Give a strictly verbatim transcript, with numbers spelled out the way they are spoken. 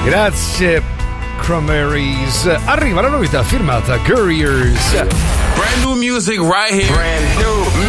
Grazie Cranberries. Arriva la novità firmata Couriers. Brand new music right here. Brand new